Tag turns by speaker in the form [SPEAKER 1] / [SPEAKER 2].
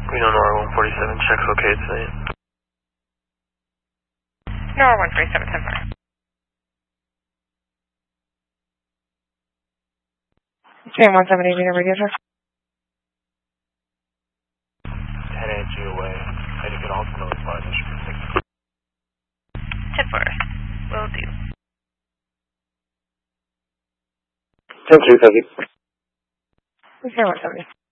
[SPEAKER 1] Green on R147, checks okay tonight.
[SPEAKER 2] No, R147, 10-4. Same 170, radio check.
[SPEAKER 1] 10-8 away. I think it also notified that should be
[SPEAKER 2] 10-4. Will do.
[SPEAKER 1] 10-3, thank you.
[SPEAKER 2] Same 170.